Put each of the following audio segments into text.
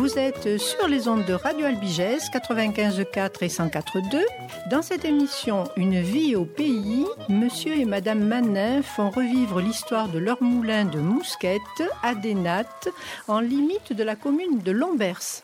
Vous êtes sur les ondes de Radio Albigès, 95.4 et 104.2. Dans cette émission « Une vie au pays », Monsieur et Madame Manin font revivre l'histoire de leur moulin de Mousquette, à Desnattes, en limite de la commune de Lombers.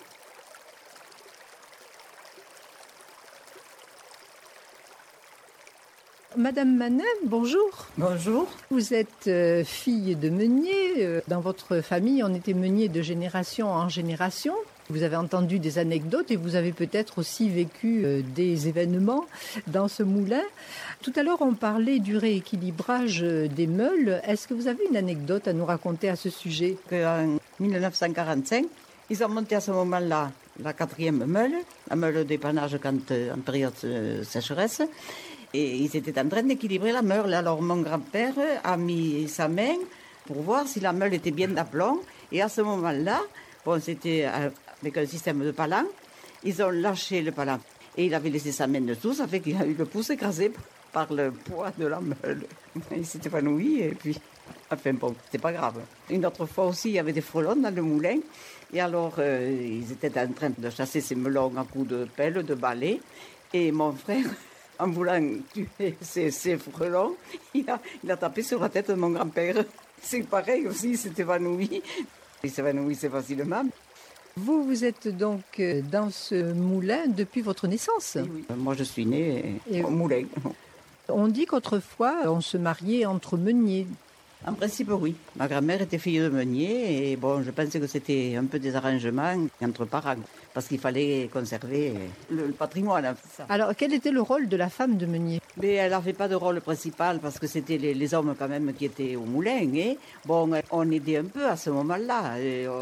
Madame Manin, bonjour. Bonjour. Vous êtes fille de meunier. Dans votre famille, on était meunier de génération en génération. Vous avez entendu des anecdotes et vous avez peut-être aussi vécu des événements dans ce moulin. Tout à l'heure, on parlait du rééquilibrage des meules. Est-ce que vous avez une anecdote à nous raconter à ce sujet ? En 1945, ils ont monté à ce moment-là la 4e meule, la meule dépannage en période sécheresse. Et ils étaient en train d'équilibrer la meule. Alors mon grand-père a mis sa main pour voir si la meule était bien d'aplomb. Et à ce moment-là, c'était avec un système de palan, ils ont lâché le palan. Et il avait laissé sa main dessous, ça fait qu'il a eu le pouce écrasé par le poids de la meule. Il s'est évanoui et puis, c'était pas grave. Une autre fois aussi, il y avait des frelons dans le moulin. Et alors, ils étaient en train de chasser ces melons à coups de pelle, de balai. Et mon frère, en voulant tuer ces frelons, il a tapé sur la tête de mon grand-père. C'est pareil aussi, il s'est évanoui. Il s'évanouissait facilement. Vous êtes donc dans ce moulin depuis votre naissance ? Oui. Moi, je suis née au moulin. On dit qu'autrefois, on se mariait entre meuniers. En principe, oui. Ma grand-mère était fille de meunier et je pensais que c'était un peu des arrangements entre parents parce qu'il fallait conserver le patrimoine. Ça. Alors, quel était le rôle de la femme de meunier ? Mais elle n'avait pas de rôle principal parce que c'était les hommes quand même qui étaient au moulin. Et on aidait un peu à ce moment-là.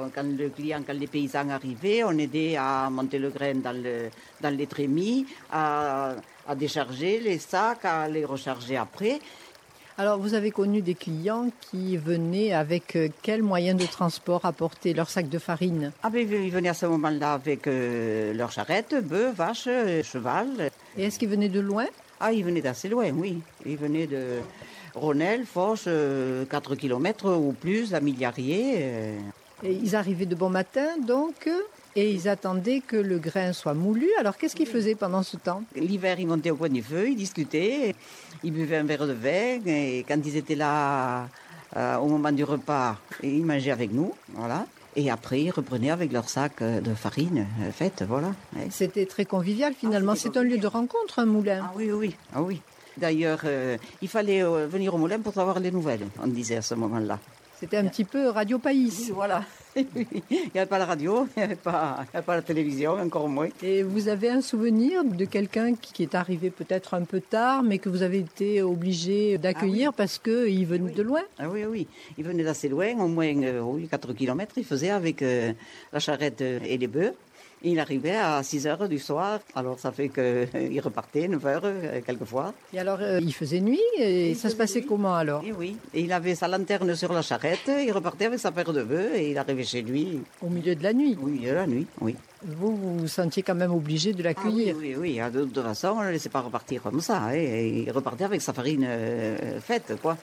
Quand les paysans arrivaient, on aidait à monter le grain dans les trémies, à décharger les sacs, à les recharger après. Alors, vous avez connu des clients qui venaient avec quels moyens de transport apporter leur sac de farine ? Ils venaient à ce moment-là avec leur charrette, bœufs, vaches, cheval. Et est-ce qu'ils venaient de loin ? Ils venaient d'assez loin, oui. Ils venaient de Ronelle, Foch, 4 km ou plus, à Milliarié. Et ils arrivaient de bon matin, donc, et ils attendaient que le grain soit moulu. Alors, qu'est-ce qu'ils faisaient pendant ce temps ? L'hiver, ils montaient au coin du feu, ils discutaient, ils buvaient un verre de vin, et quand ils étaient là, au moment du repas, ils mangeaient avec nous, voilà. Et après, ils reprenaient avec leur sac de farine faite, voilà. C'était très convivial, finalement. C'est un lieu de rencontre, un moulin. Ah oui. D'ailleurs, il fallait venir au moulin pour savoir les nouvelles, on disait à ce moment-là. C'était un petit peu Radio Pays. Oui, voilà. Il n'y avait pas la radio, il n'y avait pas la télévision, encore moins. Et vous avez un souvenir de quelqu'un qui est arrivé peut-être un peu tard, mais que vous avez été obligé d'accueillir parce qu'il venait de loin ? Oui. Il venait d'assez loin, au moins 4 km, il faisait avec la charrette et les bœufs. Il arrivait à 6 heures du soir, alors ça fait qu'il repartait 9 heures quelquefois. Et alors, il faisait nuit, et ça se passait comment alors ? Et il avait sa lanterne sur la charrette, il repartait avec sa paire de bœufs et il arrivait chez lui. Au milieu de la nuit ? Oui, de la nuit, oui. Vous vous sentiez quand même obligé de l'accueillir ? Oui. De toute façon, on ne le laissait pas repartir comme ça. Il repartait avec sa farine faite, quoi.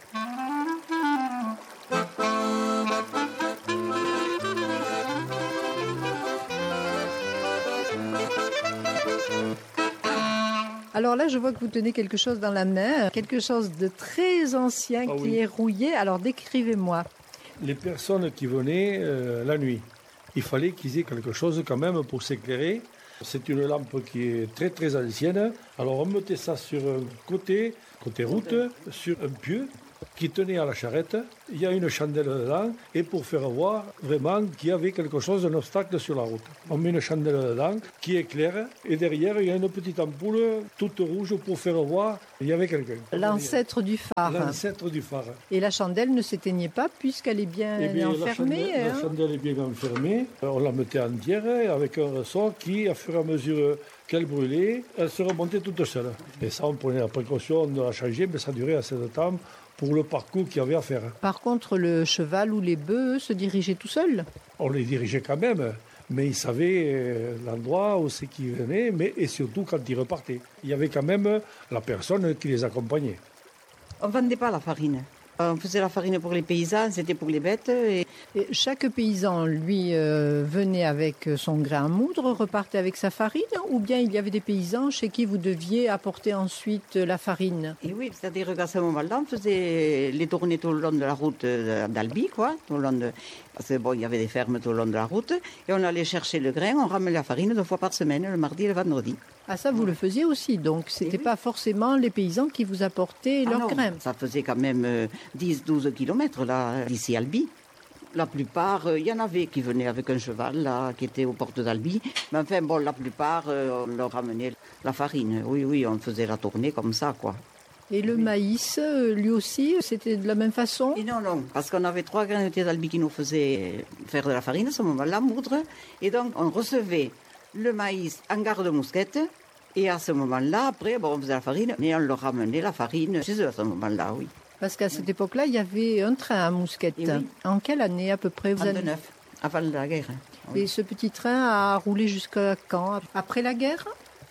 Alors là, je vois que vous tenez quelque chose dans la main, quelque chose de très ancien qui est rouillé. Alors décrivez-moi. Les personnes qui venaient la nuit, il fallait qu'ils aient quelque chose quand même pour s'éclairer. C'est une lampe qui est très très ancienne. Alors on mettait ça sur un côté route, sur un pieu qui tenait à la charrette. Il y a une chandelle dedans et pour faire voir vraiment qu'il y avait quelque chose, un obstacle sur la route. On met une chandelle dedans qui éclaire et derrière il y a une petite ampoule toute rouge pour faire voir qu'il y avait quelqu'un. L'ancêtre du phare. L'ancêtre du phare. Et la chandelle ne s'éteignait pas puisqu'elle est bien enfermée. La chandelle est bien enfermée. On la mettait entière avec un ressort qui, à fur et à mesure qu'elle brûlait, elle se remontait toute seule. Et ça, on prenait la précaution de la changer, mais ça durait assez de temps pour le parcours qu'il y avait à faire. Par contre, le cheval ou les bœufs se dirigeaient tout seuls ? On les dirigeait quand même, mais ils savaient l'endroit où c'est qu'ils venaient, et surtout quand ils repartaient. Il y avait quand même la personne qui les accompagnait. On ne vendait pas la farine. On faisait la farine pour les paysans, c'était pour les bêtes. Et chaque paysan, lui, venait avec son grain à moudre, repartait avec sa farine, ou bien il y avait des paysans chez qui vous deviez apporter ensuite la farine? Et oui, c'est-à-dire qu'à ce moment-là, on faisait les tournées tout le long de la route d'Albi, quoi. Parce que bon, il y avait des fermes tout le long de la route. Et on allait chercher le grain, on ramenait la farine 2 fois par semaine, le mardi et le vendredi. Ah, ça, vous le faisiez aussi, donc c'était pas forcément les paysans qui vous apportaient leur grain. Ça faisait quand même 10-12 kilomètres, là, d'ici Albi. La plupart, il y en avait qui venaient avec un cheval, là, qui était aux portes d'Albi. Mais enfin, bon, la plupart, on leur ramenait la farine. Oui, on faisait la tournée comme ça, quoi. Et le maïs, lui aussi, c'était de la même façon? Et non, parce qu'on avait 3 grainotiers d'Albi qui nous faisaient faire de la farine à ce moment-là, moudre. Et donc, on recevait le maïs en gare de Mousquette. Et à ce moment-là, après, bon, on faisait la farine, et on leur ramenait la farine chez eux à ce moment-là, oui. Parce qu'à cette époque-là, il y avait un train à Mousquette. Oui. En quelle année à peu près? 39, avant la guerre. Et ce petit train a roulé jusqu'à quand? Après la guerre?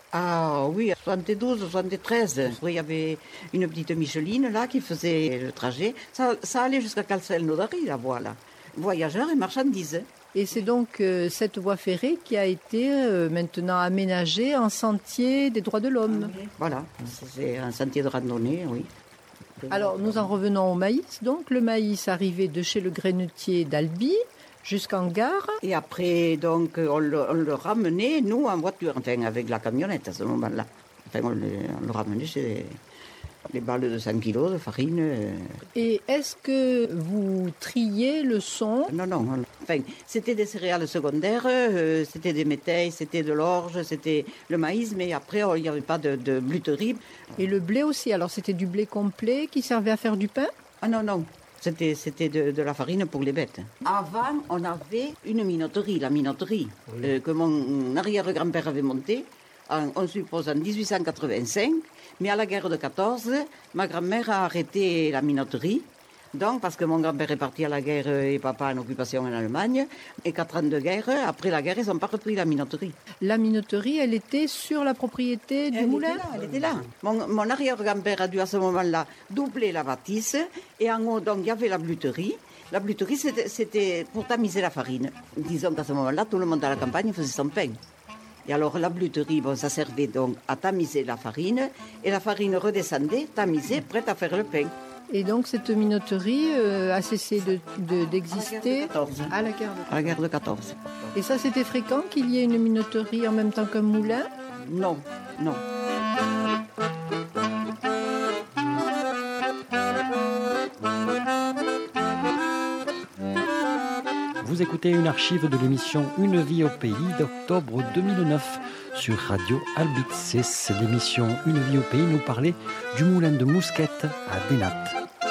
Ah oui, 72, 73. Après, il y avait une petite Micheline là qui faisait le trajet. Ça allait jusqu'à Calcel-Nodari, la voie là. Voyageurs et marchandises. Et c'est donc cette voie ferrée qui a été maintenant aménagée en sentier des droits de l'homme. Voilà, c'est un sentier de randonnée, oui. Alors, nous en revenons au maïs. Donc, le maïs arrivait de chez le grainetier d'Albi jusqu'en gare. Et après, donc, on le ramenait, nous, en voiture, enfin, avec la camionnette à ce moment-là. Enfin, on le ramenait chez les balles de 100 kilos de farine. Et est-ce que vous triez le son? Non. Enfin, c'était des céréales secondaires, c'était des métailles, c'était de l'orge, c'était le maïs, mais après, il n'y avait pas de bluterie. Et le blé aussi. Alors, c'était du blé complet qui servait à faire du pain? Ah non. C'était de la farine pour les bêtes. Avant, on avait une minoterie, la minoterie, que mon arrière-grand-père avait montée, on suppose en 1885. Mais à la guerre de 14, ma grand-mère a arrêté la minoterie. Donc, parce que mon grand-père est parti à la guerre et papa en occupation en Allemagne. Et 4 ans de guerre, après la guerre, ils n'ont pas repris la minoterie. La minoterie, elle était sur la propriété du moulin? Elle était là. Mon arrière-grand-père a dû à ce moment-là doubler la bâtisse. Et en haut, donc, il y avait la bluterie. La bluterie, c'était pour tamiser la farine. Disons qu'à ce moment-là, tout le monde à la campagne faisait son pain. Et alors la bluterie, bon, ça servait donc à tamiser la farine. Et la farine redescendait, tamisée, prête à faire le pain. Et donc cette minoterie a cessé d'exister à la guerre de 14. À la guerre de 14. Et ça, c'était fréquent qu'il y ait une minoterie en même temps qu'un moulin? Non. Vous écoutez une archive de l'émission Une vie au pays d'octobre 2009 sur Radio Albicis. L'émission Une vie au pays nous parlait du moulin de Mousquette à Dénat.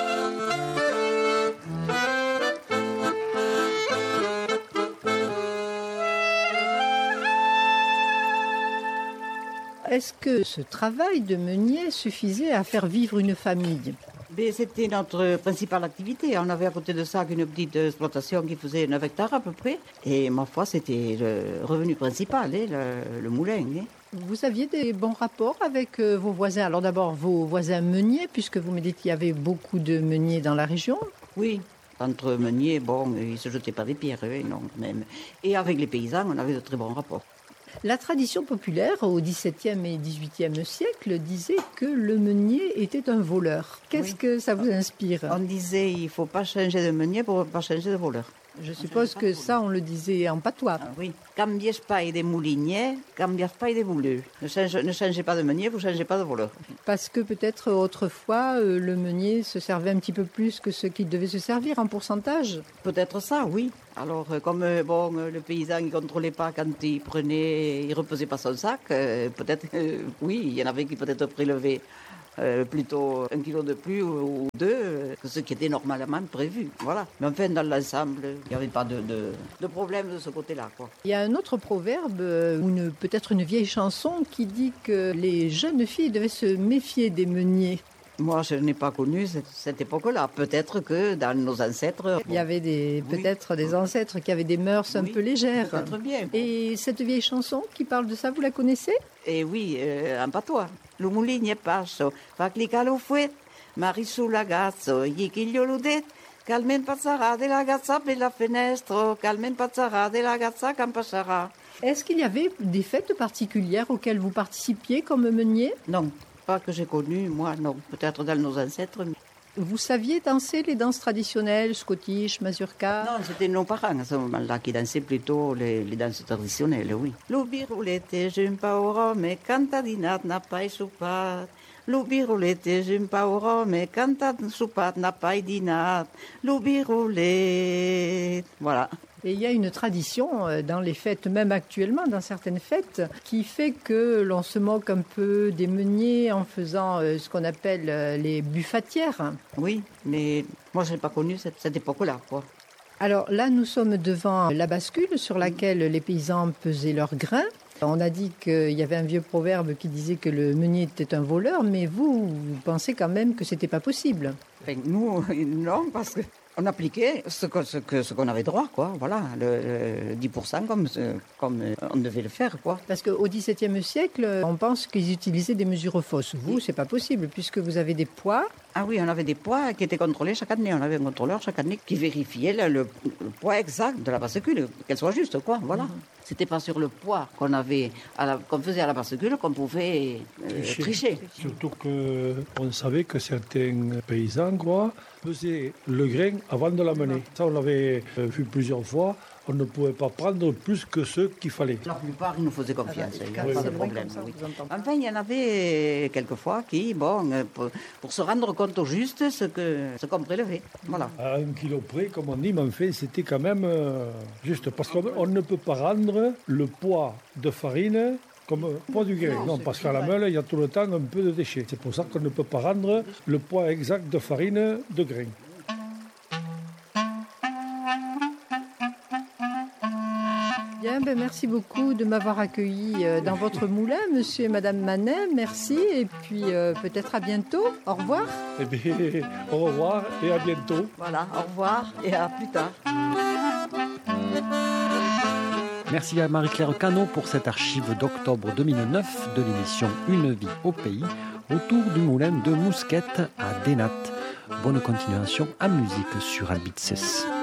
Est-ce que ce travail de meunier suffisait à faire vivre une famille? Mais c'était notre principale activité. On avait à côté de ça qu'une petite exploitation qui faisait 9 hectares à peu près. Et ma foi, c'était le revenu principal, le moulin. Vous aviez des bons rapports avec vos voisins? Alors d'abord, vos voisins meuniers, puisque vous me dites qu'il y avait beaucoup de meuniers dans la région. Oui, entre meuniers, bon, ils ne se jetaient pas des pierres, non, même. Et avec les paysans, on avait de très bons rapports. La tradition populaire au XVIIe et XVIIIe siècle disait que le meunier était un voleur. Qu'est-ce que ça vous inspire? On disait il ne faut pas changer de meunier pour ne pas changer de voleur. Je suppose que ça, on le disait en patois. Ah, oui. Cambiez pas des mouliniers, cambiez pas des vouleux. Ne changez pas de meunier, vous ne changez pas de voleur. Parce que peut-être autrefois, le meunier se servait un petit peu plus que ce qu'il devait se servir en pourcentage. Peut-être ça, oui. Alors, comme le paysan ne contrôlait pas quand il prenait, il reposait pas son sac, peut-être, oui, il y en avait qui peut-être prélevaient plutôt 1 kilo de plus ou 2 que ce qui était normalement prévu. Voilà. Mais enfin, dans l'ensemble, il n'y avait pas de problème de ce côté-là, quoi. Il y a un autre proverbe, peut-être une vieille chanson, qui dit que les jeunes filles devaient se méfier des meuniers. Moi, je n'ai pas connu cette époque-là. Peut-être que dans nos ancêtres... Il y avait peut-être des ancêtres qui avaient des mœurs un peu légères. Peut-être bien. Et cette vieille chanson qui parle de ça, vous la connaissez? Eh oui, en patois. Le moulinier passe, va cliquer au fouet, Marisou ragazzo, gli chiglio l'udet, calmen passera della ragazza per la finestra, calmen passera della ragazza che passera. Est-ce qu'il y avait des fêtes particulières auxquelles vous participiez comme meunier? Non, pas que j'ai connu, moi, non. Peut-être dans nos ancêtres. Vous saviez danser les danses traditionnelles, scottish, mazurka? Non, c'était nos parents à ce moment-là qui dansaient plutôt les danses traditionnelles, oui. L'ubirulete, j'aime pas au rhum, cantadinat n'a pas soupat. L'ubirulete, j'aime pas au rhum, cantad soupat n'a pas dinat. L'ubirulete. Voilà. Et il y a une tradition dans les fêtes, même actuellement, dans certaines fêtes, qui fait que l'on se moque un peu des meuniers en faisant ce qu'on appelle les buffatières. Oui, mais moi, je n'ai pas connu cette époque-là, quoi. Alors là, nous sommes devant la bascule sur laquelle les paysans pesaient leurs grains. On a dit qu'il y avait un vieux proverbe qui disait que le meunier était un voleur, mais vous pensez quand même que c'était pas possible. Enfin, nous, non, parce qu'on appliquait ce qu'on avait droit, quoi. Voilà, le 10% comme on devait le faire, quoi. Parce qu'au XVIIe siècle, on pense qu'ils utilisaient des mesures fausses. Vous, c'est pas possible, puisque vous avez des poids. Ah oui, on avait des poids qui étaient contrôlés chaque année. On avait un contrôleur chaque année qui vérifiait le poids exact de la bascule, qu'elle soit juste, quoi. Voilà. C'était pas sur le poids qu'on faisait à la bascule qu'on pouvait tricher. Surtout qu'on savait que certains paysans, quoi, pesaient le grain avant de l'amener. Ça, on l'avait vu plusieurs fois. On ne pouvait pas prendre plus que ce qu'il fallait. La plupart, ils nous faisaient confiance. Il n'y a pas de problème. Ça, Oui. enfin, il y en avait quelquefois qui, pour se rendre compte au juste ce qu'on prélevait. Voilà. À 1 kilo près, comme on dit, mais enfin, c'était quand même juste. Parce qu'on ne peut pas rendre le poids de farine comme le poids du grain. Non, parce qu'à la meule, il y a tout le temps un peu de déchets. C'est pour ça qu'on ne peut pas rendre le poids exact de farine de grain. Bien, merci beaucoup de m'avoir accueilli dans votre moulin, monsieur et madame Manet. Merci, et puis peut-être à bientôt. Au revoir. Eh bien, au revoir et à bientôt. Voilà, au revoir et à plus tard. Merci à Marie-Claire Cano pour cette archive d'octobre 2009 de l'émission Une vie au pays, autour du moulin de Mousquet à Dénat. Bonne continuation à musique sur Albitzes.